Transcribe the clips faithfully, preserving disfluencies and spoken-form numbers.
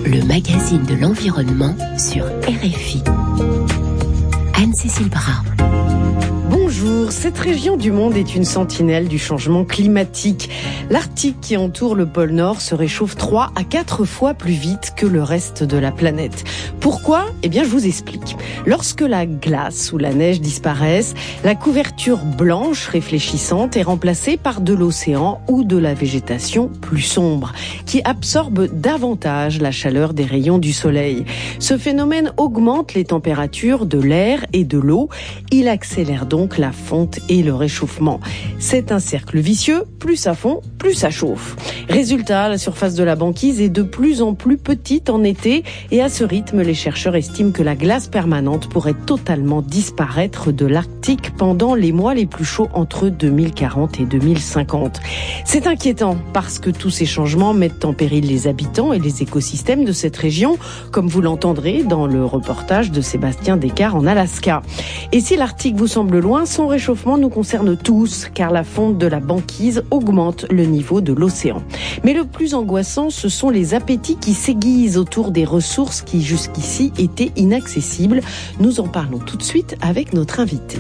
le magazine de l'environnement sur R F I. Anne-Cécile Bras. Bonjour, cette région du monde est une sentinelle du changement climatique. L'Arctique qui entoure le pôle Nord se réchauffe trois à quatre fois plus vite que le reste de la planète. Pourquoi ? Eh bien, je vous explique. Lorsque la glace ou la neige disparaissent, la couverture blanche réfléchissante est remplacée par de l'océan ou de la végétation plus sombre, qui absorbe davantage la chaleur des rayons du soleil. Ce phénomène augmente les températures de l'air et de l'eau. Il accélère donc la fonte et le réchauffement. C'est un cercle vicieux, plus ça fond, plus ça chauffe. Résultat, la surface de la banquise est de plus en plus petite en été et à ce rythme, les chercheurs estiment que la glace permanente pourrait totalement disparaître de l'Arctique pendant les mois les plus chauds entre deux mille quarante et deux mille cinquante. C'est inquiétant parce que tous ces changements mettent en péril les habitants et les écosystèmes de cette région, comme vous l'entendrez dans le reportage de Sébastien Descartes en Alaska. Et si l'Arctique vous semble loin, son réchauffement nous concerne tous, car la fonte de la banquise augmente le niveau de l'océan. Mais le plus angoissant, ce sont les appétits qui s'aiguisent autour des ressources qui jusqu'ici étaient inaccessibles. Nous en parlons tout de suite avec notre invité.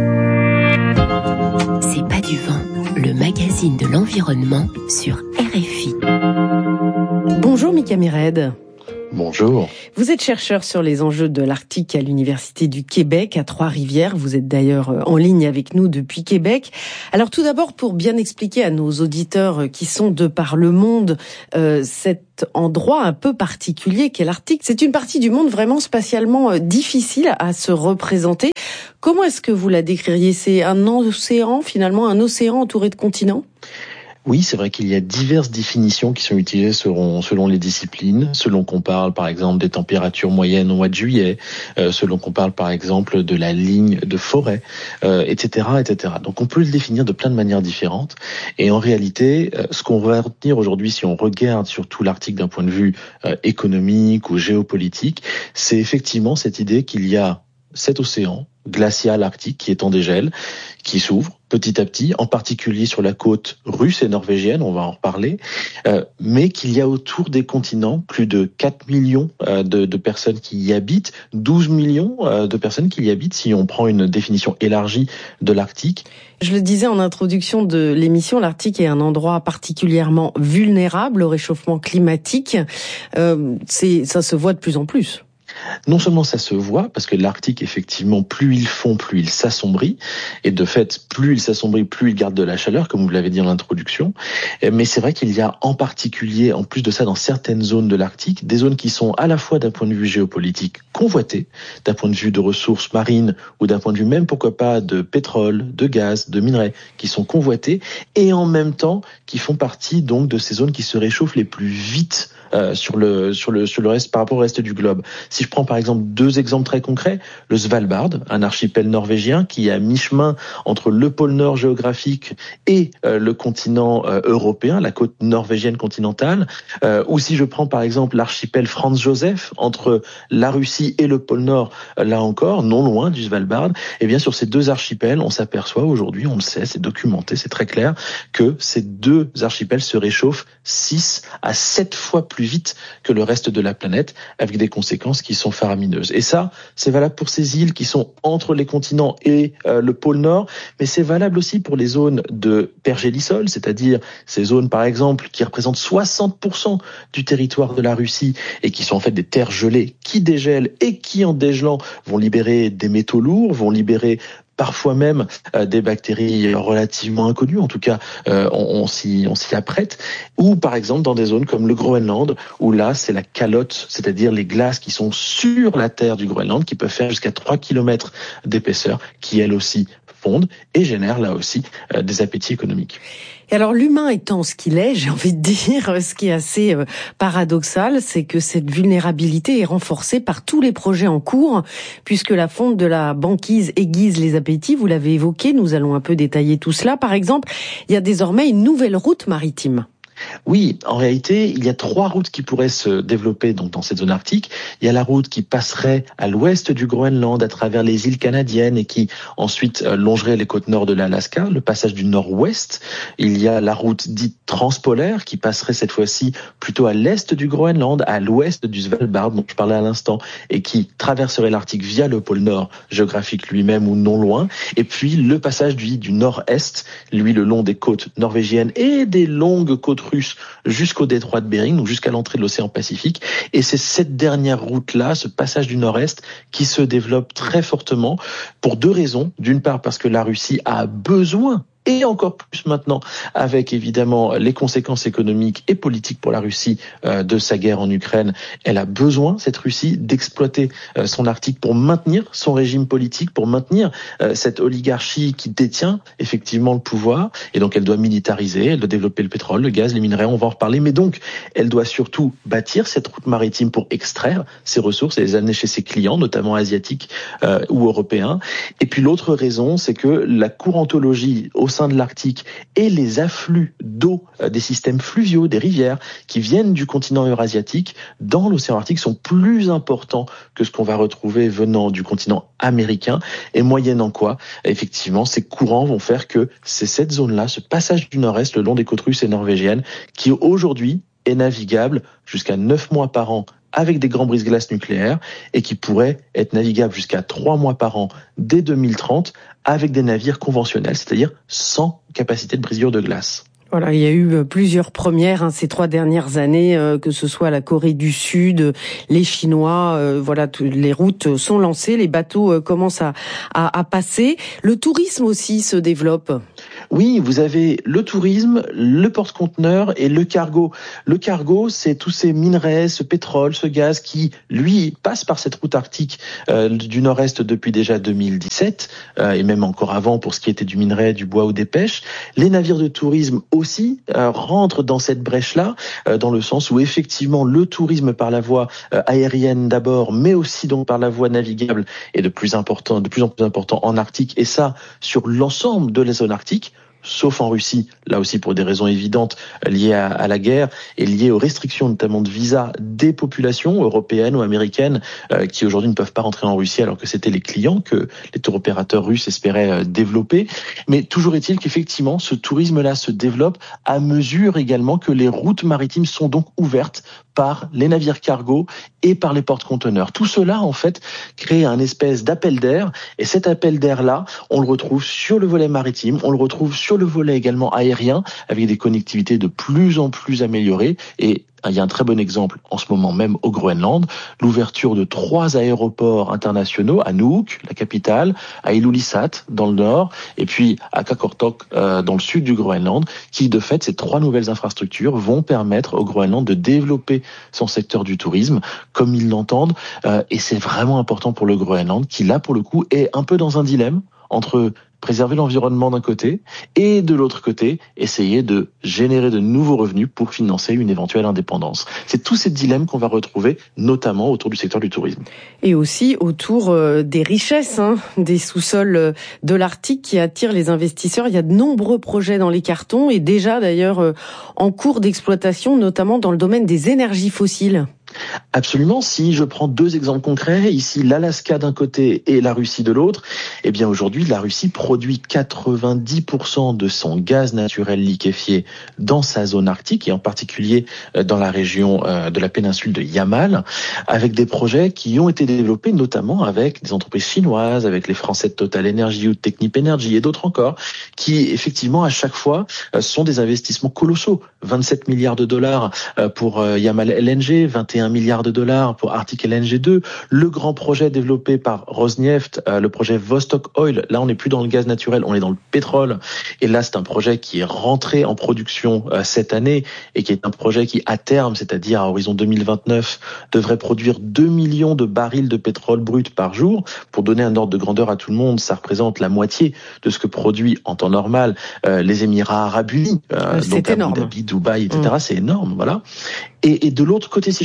C'est pas du vent, le magazine de l'environnement sur R F I. Bonjour Mika Mered. Bonjour. Vous êtes chercheur sur les enjeux de l'Arctique à l'Université du Québec à Trois-Rivières. Vous êtes d'ailleurs en ligne avec nous depuis Québec. Alors tout d'abord, pour bien expliquer à nos auditeurs qui sont de par le monde euh, cet endroit un peu particulier qu'est l'Arctique, c'est une partie du monde vraiment spatialement difficile à se représenter. Comment est-ce que vous la décririez ? C'est un océan, finalement, un océan entouré de continents ? Oui, c'est vrai qu'il y a diverses définitions qui sont utilisées selon, selon les disciplines, selon qu'on parle par exemple des températures moyennes au mois de juillet, euh, selon qu'on parle par exemple de la ligne de forêt, euh, et cetera, et cetera. Donc on peut le définir de plein de manières différentes. Et en réalité, euh, ce qu'on va retenir aujourd'hui, si on regarde surtout l'Arctique d'un point de vue euh, économique ou géopolitique, c'est effectivement cette idée qu'il y a cet océan glacial arctique qui est en dégel, qui s'ouvre petit à petit, en particulier sur la côte russe et norvégienne, on va en reparler, euh, mais qu'il y a autour des continents plus de quatre millions euh, de, de personnes qui y habitent, douze millions euh, de personnes qui y habitent, si on prend une définition élargie de l'Arctique. Je le disais en introduction de l'émission, l'Arctique est un endroit particulièrement vulnérable au réchauffement climatique. Euh, c'est, ça se voit de plus en plus. Non seulement ça se voit, parce que l'Arctique, effectivement, plus il fond, plus il s'assombrit. Et de fait, plus il s'assombrit, plus il garde de la chaleur, comme vous l'avez dit en introduction. Mais c'est vrai qu'il y a en particulier, en plus de ça, dans certaines zones de l'Arctique, des zones qui sont à la fois d'un point de vue géopolitique convoitées, d'un point de vue de ressources marines, ou d'un point de vue même, pourquoi pas, de pétrole, de gaz, de minerais, qui sont convoitées, et en même temps, qui font partie donc de ces zones qui se réchauffent les plus vite Euh, sur le sur le sur le reste par rapport au reste du globe. Si je prends par exemple deux exemples très concrets, le Svalbard, un archipel norvégien qui est à mi-chemin entre le pôle Nord géographique et euh, le continent euh, européen, la côte norvégienne continentale, euh, ou si je prends par exemple l'archipel Franz Josef entre la Russie et le pôle Nord, euh, là encore non loin du Svalbard, et bien sur ces deux archipels, on s'aperçoit aujourd'hui, on le sait, c'est documenté, c'est très clair, que ces deux archipels se réchauffent six à sept fois plus vite que le reste de la planète, avec des conséquences qui sont faramineuses. Et ça, c'est valable pour ces îles qui sont entre les continents et euh, le pôle Nord, mais c'est valable aussi pour les zones de pergélisol, c'est-à-dire ces zones, par exemple, qui représentent soixante pour cent du territoire de la Russie et qui sont en fait des terres gelées qui dégèlent et qui, en dégélant, vont libérer des métaux lourds, vont libérer parfois même euh, des bactéries relativement inconnues, en tout cas euh, on, on s'y on s'y apprête, ou par exemple dans des zones comme le Groenland, où là c'est la calotte, c'est-à-dire les glaces qui sont sur la terre du Groenland, qui peuvent faire jusqu'à trois kilomètres d'épaisseur, qui elles aussi fondent et génèrent là aussi euh, des appétits économiques. Et alors l'humain étant ce qu'il est, j'ai envie de dire, ce qui est assez euh, paradoxal, c'est que cette vulnérabilité est renforcée par tous les projets en cours, puisque la fonte de la banquise aiguise les appétits, vous l'avez évoqué, nous allons un peu détailler tout cela. Par exemple, il y a désormais une nouvelle route maritime. Oui, en réalité, il y a trois routes qui pourraient se développer donc dans cette zone arctique. Il y a la route qui passerait à l'ouest du Groenland à travers les îles canadiennes et qui ensuite longerait les côtes nord de l'Alaska, le passage du nord-ouest. Il y a la route dite transpolaire qui passerait cette fois-ci plutôt à l'est du Groenland, à l'ouest du Svalbard dont je parlais à l'instant et qui traverserait l'Arctique via le pôle nord géographique lui-même ou non loin. Et puis le passage du, du nord-est, lui le long des côtes norvégiennes et des longues côtes russes jusqu'au détroit de Bering, donc jusqu'à l'entrée de l'océan Pacifique. Et c'est cette dernière route-là, ce passage du nord-est, qui se développe très fortement pour deux raisons. D'une part, parce que la Russie a besoin, et encore plus maintenant, avec évidemment les conséquences économiques et politiques pour la Russie euh, de sa guerre en Ukraine. Elle a besoin, cette Russie, d'exploiter euh, son Arctique pour maintenir son régime politique, pour maintenir euh, cette oligarchie qui détient effectivement le pouvoir. Et donc elle doit militariser, elle doit développer le pétrole, le gaz, les minerais, on va en reparler. Mais donc elle doit surtout bâtir cette route maritime pour extraire ses ressources et les amener chez ses clients, notamment asiatiques euh, ou européens. Et puis l'autre raison, c'est que la courantologie au sein de l'Arctique et les afflux d'eau des systèmes fluviaux, des rivières qui viennent du continent eurasiatique dans l'océan Arctique sont plus importants que ce qu'on va retrouver venant du continent américain et moyennant quoi, effectivement, ces courants vont faire que c'est cette zone-là, ce passage du nord-est le long des côtes russes et norvégiennes qui aujourd'hui est navigable jusqu'à neuf mois par an avec des grands brise-glaces nucléaires et qui pourrait être navigable jusqu'à trois mois par an dès deux mille trente avec des navires conventionnels, c'est-à-dire sans capacité de brisure de glace. Voilà, il y a eu plusieurs premières hein, ces trois dernières années, euh, que ce soit la Corée du Sud, les Chinois, euh, voilà, tout, les routes sont lancées, les bateaux euh, commencent à, à, à passer. Le tourisme aussi se développe. Oui, vous avez le tourisme, le porte-conteneurs et le cargo. Le cargo, c'est tous ces minerais, ce pétrole, ce gaz qui, lui, passe par cette route arctique euh, du nord-est depuis déjà deux mille dix-sept, euh, et même encore avant pour ce qui était du minerai, du bois ou des pêches. Les navires de tourisme aussi euh, rentrent dans cette brèche-là, euh, dans le sens où effectivement le tourisme par la voie euh, aérienne d'abord, mais aussi donc par la voie navigable est de plus important, de plus en plus important en Arctique, et ça sur l'ensemble de la zone arctique. Sauf en Russie, là aussi pour des raisons évidentes liées à, à la guerre et liées aux restrictions notamment de visa des populations européennes ou américaines euh, qui aujourd'hui ne peuvent pas rentrer en Russie alors que c'était les clients que les tour opérateurs russes espéraient euh, développer. Mais toujours est-il qu'effectivement ce tourisme-là se développe à mesure également que les routes maritimes sont donc ouvertes par les navires cargo et par les porte-conteneurs. Tout cela, en fait, crée un espèce d'appel d'air. Et cet appel d'air-là, on le retrouve sur le volet maritime, on le retrouve sur le volet également aérien, avec des connectivités de plus en plus améliorées. Et il y a un très bon exemple en ce moment même au Groenland, l'ouverture de trois aéroports internationaux à Nuuk, la capitale, à Ilulissat dans le nord, et puis à Qaqortoq euh, dans le sud du Groenland, qui de fait, ces trois nouvelles infrastructures vont permettre au Groenland de développer son secteur du tourisme comme ils l'entendent, euh, et c'est vraiment important pour le Groenland qui là pour le coup est un peu dans un dilemme entre préserver l'environnement d'un côté et de l'autre côté, essayer de générer de nouveaux revenus pour financer une éventuelle indépendance. C'est tous ces dilemmes qu'on va retrouver, notamment autour du secteur du tourisme. Et aussi autour euh, des richesses, hein, des sous-sols euh, de l'Arctique qui attirent les investisseurs. Il y a de nombreux projets dans les cartons et déjà d'ailleurs euh, en cours d'exploitation, notamment dans le domaine des énergies fossiles. Absolument. Si je prends deux exemples concrets, ici l'Alaska d'un côté et la Russie de l'autre, eh bien aujourd'hui la Russie produit quatre-vingt-dix pour cent de son gaz naturel liquéfié dans sa zone arctique et en particulier dans la région de la péninsule de Yamal, avec des projets qui ont été développés notamment avec des entreprises chinoises, avec les Français de Total Energy ou de Technip Energy et d'autres encore, qui effectivement à chaque fois sont des investissements colossaux. vingt-sept milliards de dollars pour Yamal L N G, vingt et un milliards de dollars pour Arctic L N G deux, le grand projet développé par Rosneft, euh, le projet Vostok Oil, là on n'est plus dans le gaz naturel, on est dans le pétrole, et là c'est un projet qui est rentré en production euh, cette année, et qui est un projet qui à terme, c'est-à-dire à horizon deux mille vingt-neuf, devrait produire deux millions de barils de pétrole brut par jour. Pour donner un ordre de grandeur à tout le monde, ça représente la moitié de ce que produit en temps normal euh, les Émirats Arabes Unis, euh, c'est donc énorme. Abu Dhabi, Dubaï, et cetera. Mmh. C'est énorme, voilà. Et, et de l'autre côté, si je regarde en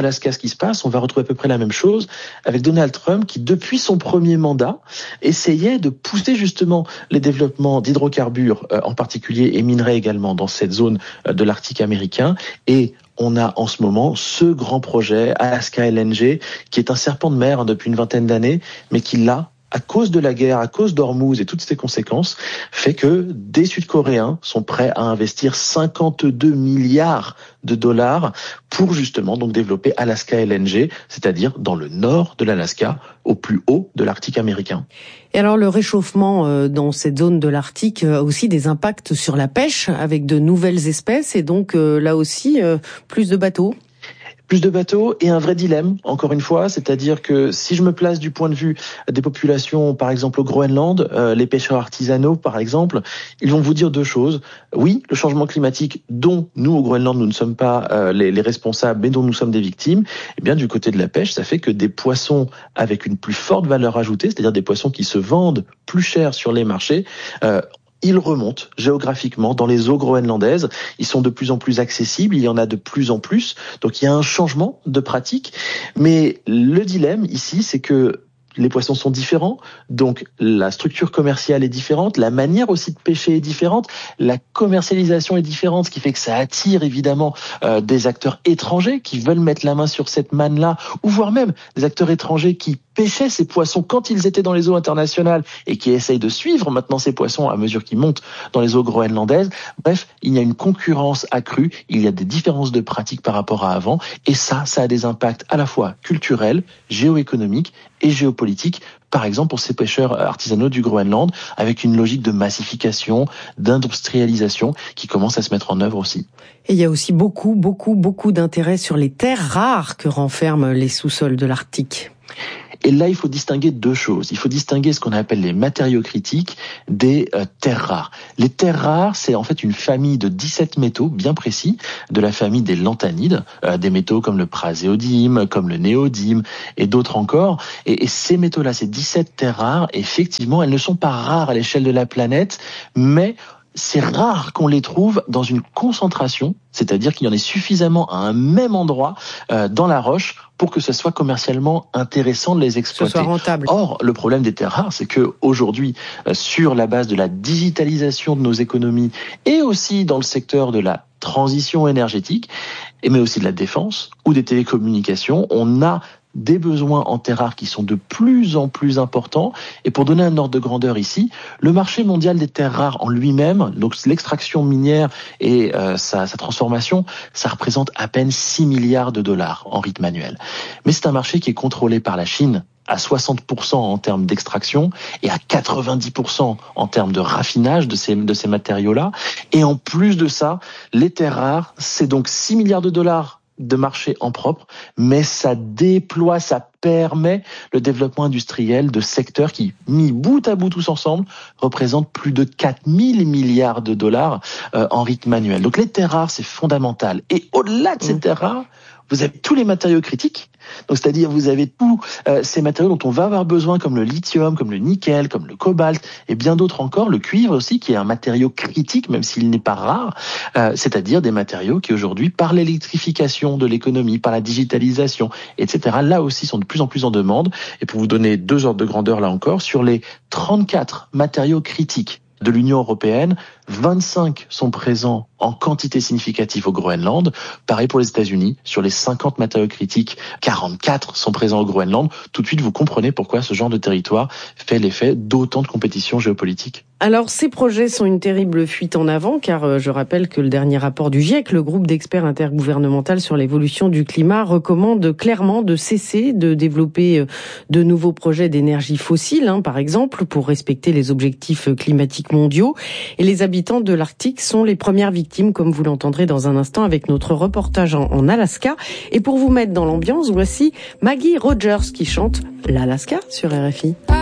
Alaska ce qui se passe, on va retrouver à peu près la même chose avec Donald Trump qui, depuis son premier mandat, essayait de pousser justement les développements d'hydrocarbures euh, en particulier et minerais également dans cette zone euh, de l'Arctique américain. Et on a en ce moment ce grand projet Alaska L N G qui est un serpent de mer hein, depuis une vingtaine d'années, mais qui là, à cause de la guerre, à cause d'Ormuz et toutes ses conséquences, fait que des Sud-Coréens sont prêts à investir cinquante-deux milliards de dollars pour justement donc développer Alaska L N G, c'est-à-dire dans le nord de l'Alaska, au plus haut de l'Arctique américain. Et alors le réchauffement dans cette zone de l'Arctique a aussi des impacts sur la pêche avec de nouvelles espèces et donc là aussi plus de bateaux. Plus de bateaux et un vrai dilemme, encore une fois, c'est-à-dire que si je me place du point de vue des populations, par exemple au Groenland, euh, les pêcheurs artisanaux, par exemple, ils vont vous dire deux choses. Oui, le changement climatique dont nous, au Groenland, nous ne sommes pas euh, les, les responsables, mais dont nous sommes des victimes, eh bien, du côté de la pêche, ça fait que des poissons avec une plus forte valeur ajoutée, c'est-à-dire des poissons qui se vendent plus cher sur les marchés, euh, ils remontent géographiquement dans les eaux groenlandaises. Ils sont de plus en plus accessibles, il y en a de plus en plus. Donc il y a un changement de pratique. Mais le dilemme ici, c'est que les poissons sont différents, donc la structure commerciale est différente, la manière aussi de pêcher est différente, la commercialisation est différente, ce qui fait que ça attire évidemment euh, des acteurs étrangers qui veulent mettre la main sur cette manne-là, ou voire même des acteurs étrangers qui pêchaient ces poissons quand ils étaient dans les eaux internationales et qui essayent de suivre maintenant ces poissons à mesure qu'ils montent dans les eaux groenlandaises. Bref, il y a une concurrence accrue, il y a des différences de pratiques par rapport à avant, et ça, ça a des impacts à la fois culturels, géoéconomiques et géopolitiques, par exemple pour ces pêcheurs artisanaux du Groenland, avec une logique de massification, d'industrialisation qui commence à se mettre en œuvre aussi. Et il y a aussi beaucoup, beaucoup, beaucoup d'intérêt sur les terres rares que renferment les sous-sols de l'Arctique. Et là, il faut distinguer deux choses. Il faut distinguer ce qu'on appelle les matériaux critiques des euh, terres rares. Les terres rares, c'est en fait une famille de dix-sept métaux bien précis, de la famille des lanthanides, euh, des métaux comme le praséodyme, comme le néodyme et d'autres encore. Et, et ces métaux-là, ces dix-sept terres rares, effectivement, elles ne sont pas rares à l'échelle de la planète, mais c'est rare qu'on les trouve dans une concentration, c'est-à-dire qu'il y en ait suffisamment à un même endroit euh, dans la roche pour que ce soit commercialement intéressant de les exploiter. Que ce soit rentable. Or, le problème des terres rares, c'est que aujourd'hui, euh, sur la base de la digitalisation de nos économies et aussi dans le secteur de la transition énergétique, mais aussi de la défense ou des télécommunications, on a des besoins en terres rares qui sont de plus en plus importants. Et pour donner un ordre de grandeur ici, le marché mondial des terres rares en lui-même, donc l'extraction minière et euh, sa, sa transformation, ça représente à peine six milliards de dollars en rythme annuel. Mais c'est un marché qui est contrôlé par la Chine à soixante pour cent en termes d'extraction et à quatre-vingt-dix pour cent en termes de raffinage de ces, de ces matériaux-là. Et en plus de ça, les terres rares, c'est donc six milliards de dollars de marché en propre, mais ça déploie, ça permet le développement industriel de secteurs qui, mis bout à bout tous ensemble, représentent plus de quatre mille milliards de dollars euh, en rythme annuel. Donc les terres rares, c'est fondamental. Et au-delà de ces terres rares, vous avez tous les matériaux critiques, donc c'est-à-dire vous avez tous euh, ces matériaux dont on va avoir besoin, comme le lithium, comme le nickel, comme le cobalt, et bien d'autres encore, le cuivre aussi, qui est un matériau critique, même s'il n'est pas rare, euh, c'est-à-dire des matériaux qui aujourd'hui, par l'électrification de l'économie, par la digitalisation, et cetera, là aussi sont de plus en plus en demande. Et pour vous donner deux ordres de grandeur là encore, sur les trente-quatre matériaux critiques de l'Union européenne, vingt-cinq sont présents en quantité significative au Groenland. Pareil pour les États-Unis, sur les cinquante matériaux critiques, quarante-quatre sont présents au Groenland. Tout de suite, vous comprenez pourquoi ce genre de territoire fait l'effet d'autant de compétition géopolitique. Alors, ces projets sont une terrible fuite en avant, car euh, je rappelle que le dernier rapport du GIEC, le groupe d'experts intergouvernemental sur l'évolution du climat, recommande clairement de cesser de développer euh, de nouveaux projets d'énergie fossile, hein, par exemple, pour respecter les objectifs climatiques mondiaux. Et les habitants de l'Arctique sont les premières victimes, comme vous l'entendrez dans un instant avec notre reportage en, en Alaska. Et pour vous mettre dans l'ambiance, voici Maggie Rogers qui chante l'Alaska sur R F I.